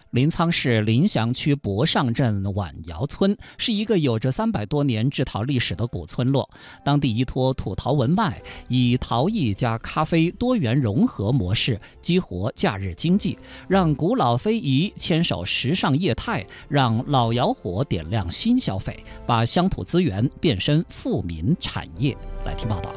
临沧市临翔区博上镇晚窑村是一个有着300多年制陶历史的古村落，当地依托土陶文脉，以陶艺加咖啡多元融合模式激活假日经济，让古老非遗牵手时尚业态，让老窑火点亮新消费，把乡土资源变身富民产业。来听报道。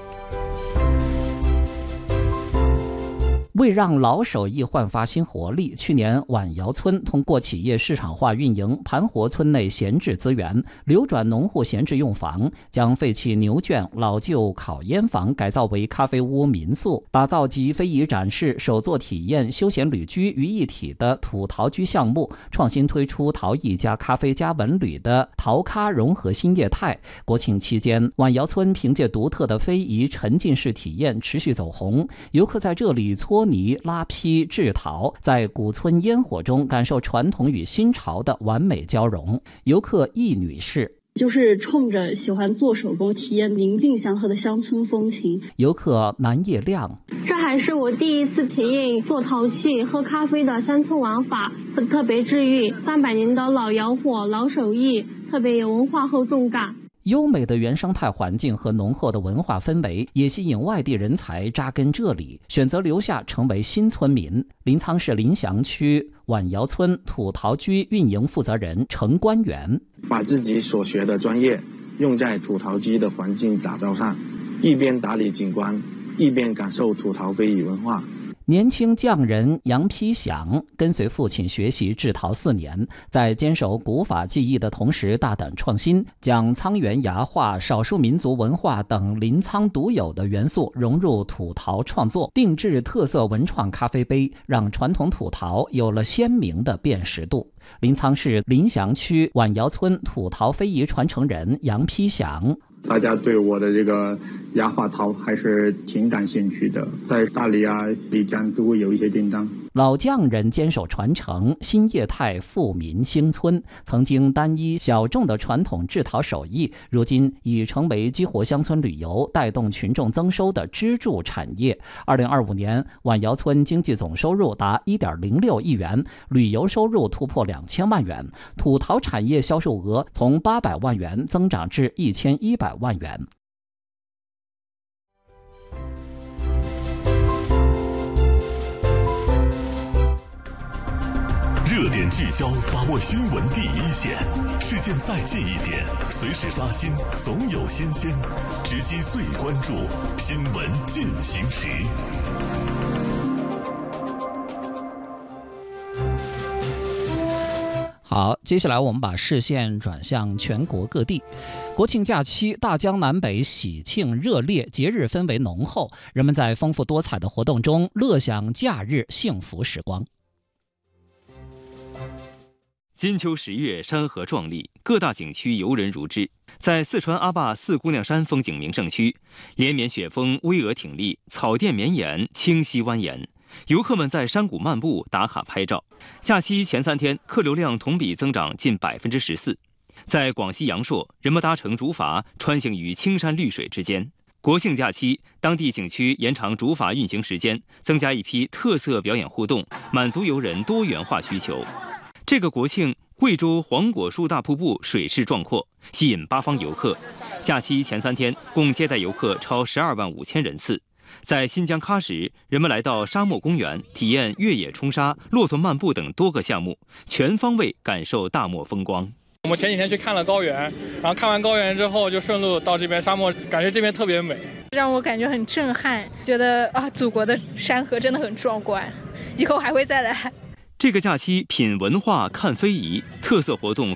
为让老手艺焕发新活力，去年晚窑村通过企业市场化运营，盘活村内闲置资源，流转农户闲置用房，将废弃牛圈、老旧烤烟房改造为咖啡屋民宿，打造集非遗展示、手作体验、休闲旅居于一体的土陶居项目，创新推出陶艺加咖啡加文旅的陶咖融合新业态。国庆期间，晚窑村凭借独特的非遗沉浸式体验持续走红，游客在这里搓泥、拉坯、制陶，在古村烟火中感受传统与新潮的完美交融。游客易女士就是冲着喜欢做手工、体验宁静祥和的乡村风情。 游客南叶亮， 这还是我第一次体验做陶器、喝咖啡的乡村玩法，特别治愈。300年的老窑火、老手艺，特别有文化厚重感。 优美的原生态环境和浓厚的文化氛围也吸引外地人才扎根这里，选择留下成为新村民。临沧市临翔区晚窑村土陶居运营负责人程官员， 把自己所学的专业用在土陶居的环境打造上，一边打理景观，一边感受土陶非遗文化。 年轻匠人杨丕祥跟随父亲学习制陶4年，在坚守古法技艺的同时大胆创新，将沧源崖话、少数民族文化等临沧独有的元素融入土陶创作，定制特色文创咖啡杯，让传统土陶有了鲜明的辨识度。临沧市临翔区晚窑村土陶非遗传承人杨丕祥， 大家对我的这个压花陶还是挺感兴趣的，在大理啊、丽江都会有一些订单。 老匠人坚守传承，新业态富民兴村。曾经单一小众的传统制陶手艺，如今已成为激活乡村旅游、带动群众增收的支柱产业。2025年，晚窑村经济总收入达1.06亿元，旅游收入突破2000万元，土陶产业销售额从800万元增长至1100万元。 热点聚焦，把握新闻第一线，事件再近一点，随时刷新，总有新鲜，直击最关注，新闻进行时。 好，接下来我们把视线转向全国各地。国庆假期，大江南北喜庆热烈，节日氛围浓厚，人们在丰富多彩的活动中乐享假日幸福时光。 金秋10月，山河壮丽，各大景区游人如织。在四川阿坝四姑娘山风景名胜区，连绵雪峰巍峨挺立，草甸绵延，清溪蜿蜒。游客们在山谷漫步、打卡拍照。假期前3天，客流量同比增长近14%。在广西阳朔，人们搭乘竹筏穿行于青山绿水之间。国庆假期，当地景区延长竹筏运行时间，增加一批特色表演互动，满足游人多元化需求。这个国庆，贵州黄果树大瀑布水势壮阔，吸引8方游客。假期前3天，共接待游客超12万5千人次。在新疆喀什，人们来到沙漠公园，体验越野冲沙、骆驼漫步等多个项目，全方位感受大漠风光。 我们前几天去看了高原，然后看完高原之后就顺路到这边沙漠，感觉这边特别美， 让我感觉很震撼，觉得祖国的山河真的很壮观，以后还会再来。 这个假期品文化看非遗，特色活动